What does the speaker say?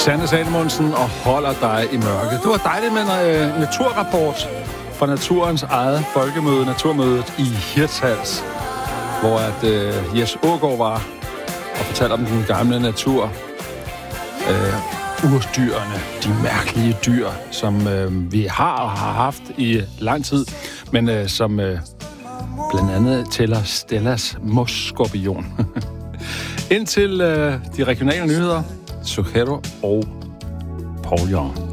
Sanne Salomonsen og Holder dig i mørke. Det var dejligt med en naturrapport fra naturens eget folkemøde, Naturmødet i Hirtshals, hvor Jes Aagaard var og fortalte om den gamle natur. Urdyrene, de mærkelige dyr, som vi har haft i lang tid, men som blandt andet tæller Stellas mosskorpion. Indtil de regionale nyheder, Zucchero og Paul Young.